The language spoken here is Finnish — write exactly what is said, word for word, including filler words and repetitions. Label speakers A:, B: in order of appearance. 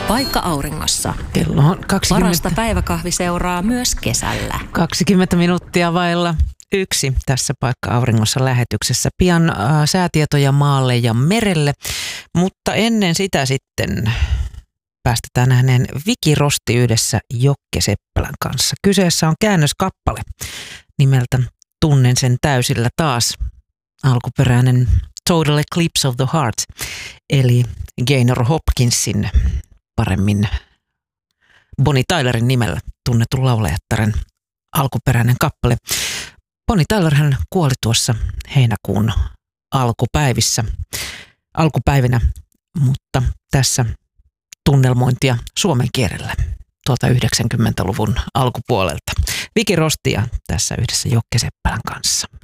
A: Paikka auringossa.
B: Kello on kaksikymmentä.
A: Parasta päiväkahviseuraa myös kesällä.
B: kaksikymmentä minuuttia vailla yksi tässä Paikka auringossa lähetyksessä. Pian äh, säätietoja maalle ja merelle, mutta ennen sitä sitten päästetään ääneen Viki Rosti yhdessä Jokke Seppälän kanssa. Kyseessä on käännöskappale nimeltä Tunnen sen täysillä taas. Alkuperäinen Total Eclipse of the Heart, eli Gaynor Hopkinsin, paremmin Bonnie Tylerin nimellä tunnetun laulajattaren alkuperäinen kappale. Bonnie Tyler hän kuoli tuossa heinäkuun alkupäivissä, alkupäivinä, mutta tässä tunnelmointia suomen kielellä tuolta yhdeksänkymmentäluvun alkupuolelta. Viki Rostia tässä yhdessä Jokke Seppälän kanssa.